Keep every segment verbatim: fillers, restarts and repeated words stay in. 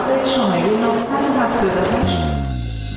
تماس شماره نهصد و هفتاد و هشت.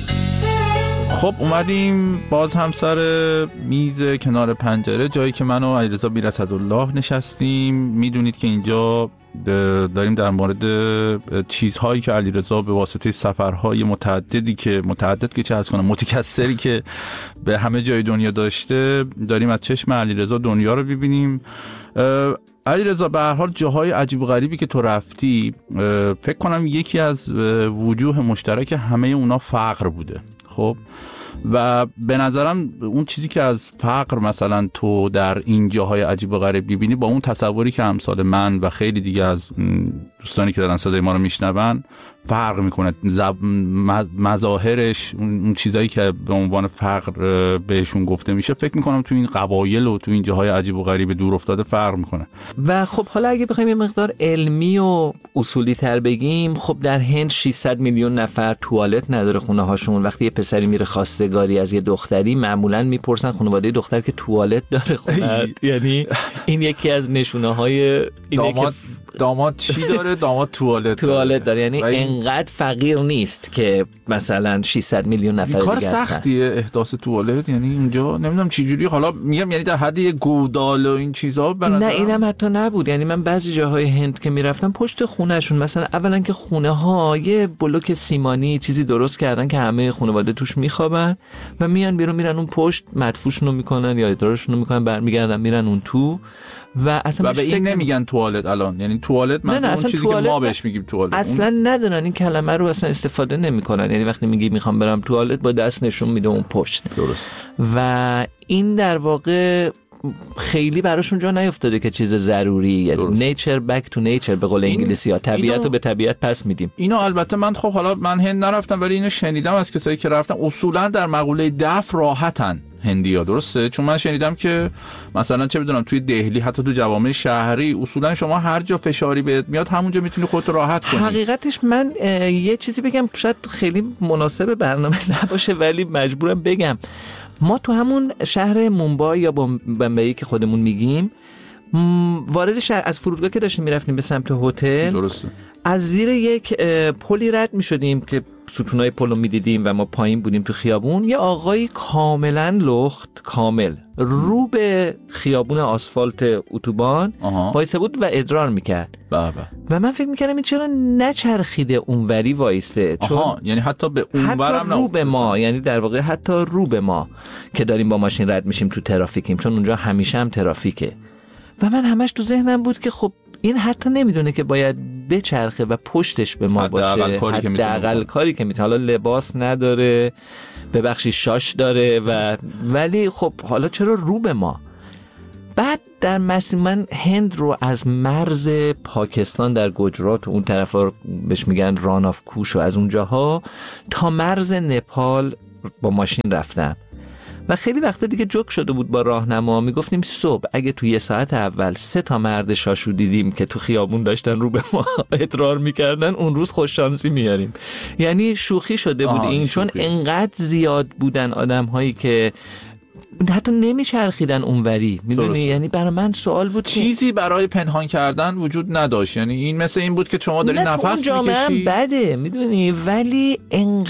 خب اومدیم باز هم سر میز کنار پنجره، جایی که من و علیرضا بی‌اسدالله نشستیم. میدونید که اینجا داریم در مورد چیزهایی که علیرضا به واسطه سفرهای متعددی که متعدد که چه از کنم متکثری که به همه جای دنیا داشته، داریم از چشم علیرضا دنیا رو ببینیم. علیرضا به هر حال جاهای عجیب و غریبی که تو رفتی، فکر کنم یکی از وجوه مشترک همه اونا فقر بوده. خب و به نظرم اون چیزی که از فقر مثلا تو در این جاهای عجیب و غریب می‌بینی با اون تصوری که امثال من و خیلی دیگه از دوستانی که دارن صدای ما رو میشنون فرق میکنه. مظاهرش، اون چیزایی که به عنوان فقر بهشون گفته میشه، فکر میکنم تو این قبایل و تو این جاهای عجیب و غریب دور افتاده فرق میکنه. و خب حالا اگه بخوایم یه مقدار علمی و اصولی تر بگیم، خب در هند ششصد میلیون نفر توالت نداره خونه هاشون. وقتی یه پسری میره خواستگاری از یه دختری، معمولا میپرسن خانواده دختر که توالت داره خونه. یعنی این یکی از نشونه های داماد داماد چی داره؟ داماد توالت توالت داره. یعنی انقدر فقیر نیست که مثلا ششصد میلیون نفر دیگه هستن. کار سختیه احداث توالت، یعنی اونجا نمیدونم چه جوری، حالا میگم یعنی در حد یه گودال و این چیزا بنظرم. نه اینم حتی نبود. یعنی من بعضی جاهای هند که میرفتم پشت خونهشون مثلا اولا که خونه ها یه بلوک سیمانی چیزی درست کردن که همه خانواده توش میخوابن و میان بیرون میرن اون پشت مدفوعشون رو میکنن یا ادرارشون رو میکنن، برمیگردن میرن اون تو و اصلا و به این نمیگن توالت الان. یعنی توالت من اون چیزی که ما بهش میگیم توالت اصلا اون... ندارن این کلمه رو اصلا استفاده نمیکنن. یعنی وقتی میگی میخوام برم توالت با دست نشون میده اون پشت. درست. و این در واقع خیلی براشون جا نیفتاده که چیز ضروری، یعنی نیچر بک تو نیچر به قول انگلیسی ها، طبیعت رو به طبیعت پس میدیم. اینو البته من خب حالا من هند نرفتم ولی اینو شنیدم از کسایی که رفتن، اصولا در مقوله دفع راحتن هندی‌ها. درسته؟ چون من شنیدم که مثلا چه بدونم توی دهلی حتی تو جوامع شهری اصولا شما هر جا فشاری بهت میاد همونجا میتونی خودت راحت کنی. حقیقتش من یه چیزی بگم شاید خیلی مناسب برنامه نباشه ولی مجبورم بگم. ما تو همون شهر مومبای یا بمبئی که خودمون میگیم، وارد شهر از فرودگاه که داشتیم میرفتیم به سمت هتل، درسته، از زیر یک پلی رد میشدیم که ستونای پلو میدیدیم و ما پایین بودیم تو خیابون. یه آقای کاملا لخت، کامل رو به خیابون آسفالت اتوبان وایسته بود و ادرار میکرد. بابا. و من فکر میکردم این چرا نچرخیده اونوری وایسته، چون یعنی حتی به اونورم رو به ما، یعنی در واقع حتی رو به ما که داریم با ماشین رد میشیم تو ترافیکیم، چون اونجا همیشه هم ترافیکه. و من همش تو ذهنم بود که خب این حتی نمیدونه که باید بچرخه و پشتش به ما باشه. حداقل کاری که میتونه. حالا لباس نداره، به بخشی شاش داره و ولی خب حالا چرا رو به ما؟ بعد در مسیر من هند رو از مرز پاکستان در گجرات و اون طرفا بهش میگن ران آف کوش و از اونجاها تا مرز نپال با ماشین رفتم و خیلی وقتا دیگه جوک شده بود با راهنما. میگفتیم صبح اگه تو یه ساعت اول سه تا مرد شاشو دیدیم که تو خیابون داشتن رو به ما ادرار میکردن، اون روز خوش شانسی میاریم. یعنی شوخی شده بود این شوخی. چون انقدر زیاد بودن آدم هایی که حتی نمیچرخیدن اونوری، میدونی. یعنی برای من سوال بود چیزی برای پنهان کردن وجود نداشت. یعنی این مثل این بود که شما داری نفس میکشی. بده میدونی، ولی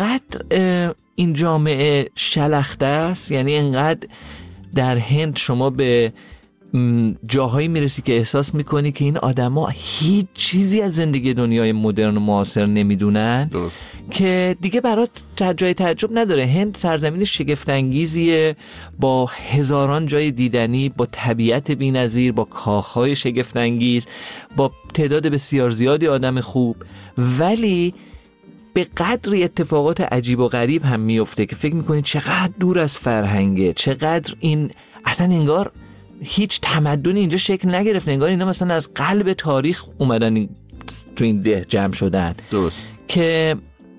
انقدر این جامعه شلخته است. یعنی انقدر در هند شما به جاهایی میرسی که احساس میکنی که این آدما هیچ چیزی از زندگی دنیای مدرن و معاصر نمیدونن. درست. که دیگه برات جای تعجب نداره. هند سرزمین شگفت انگیزیه با هزاران جای دیدنی، با طبیعت بی‌نظیر، با کاخهای شگفت انگیز، با تعداد بسیار زیادی آدم خوب، ولی به قدری اتفاقات عجیب و غریب هم میفته که فکر میکنی چقدر دور از فرهنگه، چقدر این اصلا انگار هیچ تمدنی اینجا شکل نگرفته، انگار اینا مثلا از قلب تاریخ اومدن تو این ده جمع شدن. درست. که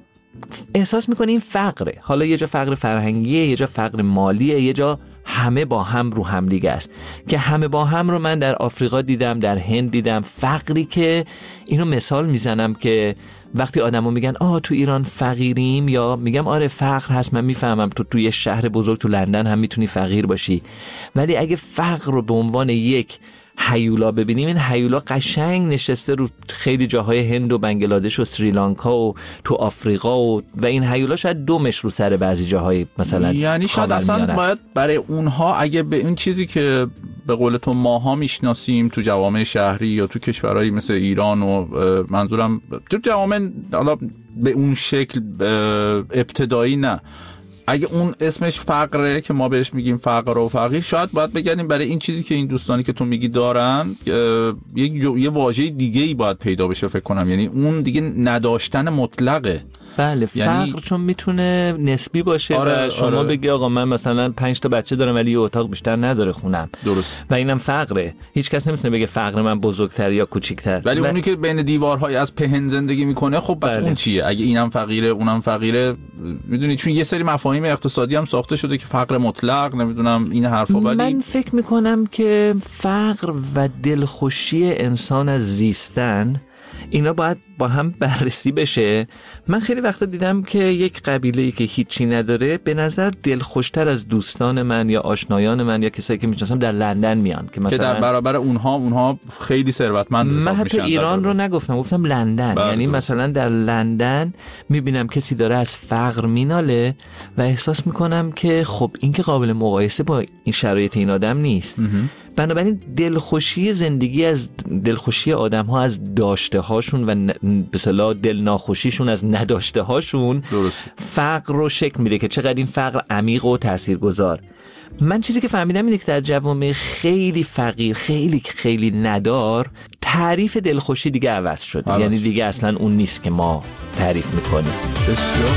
احساس میکنی این فقره، حالا یه جا فقر فرهنگیه، یه جا فقر مالیه، یه جا همه با هم رو هم دیگه است. که همه با هم رو من در آفریقا دیدم، در هند دیدم. فقری که اینو مثال میزنم که وقتی آدمو میگن آه تو ایران فقیریم، یا میگم آره فقر هست، من میفهمم تو توی شهر بزرگ تو لندن هم میتونی فقیر باشی، ولی اگه فقر رو به عنوان یک هیولا ببینیم، این هیولا قشنگ نشسته رو خیلی جاهای هند و بنگلادش و سریلانکا و تو آفریقا و و این هیولا شاید دومش رو سر بعضی جاهای مثلا، یعنی شاید اصلا باید برای اونها اگه به این چیزی که به قول تو ماها میشناسیم تو جوامع شهری یا تو کشورهایی مثل ایران و منظورم تو جوامع حالا به اون شکل ابتدایی نه، اگه اون اسمش فقره که ما بهش میگیم فقر و فقیر، شاید باید بگردیم برای این چیزی که این دوستانی که تو میگی دارن یک یه واژه دیگه ای باید پیدا بشه فکر کنم، یعنی اون دیگه نداشتن مطلقه. بله یعنی فقر چون میتونه نسبی باشه. آره، و شما آره. بگی آقا من مثلا پنج تا بچه دارم ولی یه اتاق بیشتر نداره خونم، درست، و اینم فقره. هیچ کس نمیتونه بگه فقر من بزرگتر یا کوچیکتر، ولی و... اونی که بین دیوارهای از پهن زندگی میکنه خب بس بله. اون چیه؟ اگه اینم فقیره اونم فقیره، میدونی چون یه سری مفاهیم اقتصادی هم ساخته شده که فقر مطلق نمیدونم این حرفا، ولی من فکر میکنم که فقر و دلخوشی انسان از زیستن اینا باید با هم بررسی بشه. من خیلی وقتا دیدم که یک قبیله‌ای که هیچی نداره به نظر دلخوشتر از دوستان من یا آشنایان من یا کسایی که میشناسم در لندن میان که مثلا که در برابر اونها اونها خیلی ثروتمند حساب میشن. من حتی ایران رو نگفتم، گفتم لندن. بله. یعنی مثلا در لندن میبینم کسی داره از فقر میناله و احساس میکنم که خب این که قابل مقایسه با این شرایط این آدم نیست. بنابراین دلخوشی زندگی از دلخوشی آدم ها از داشته هاشون و به اصطلاح دل ناخوشیشون از نداشته هاشون فقر رو شکل میده که چقدر این فقر عمیق و تاثیرگذار. من چیزی که فهمیدم اینه که در جوامع خیلی فقیر، خیلی خیلی ندار، تعریف دلخوشی دیگه عوض شده. یعنی دیگه اصلا اون نیست که ما تعریف میکنیم. بسیار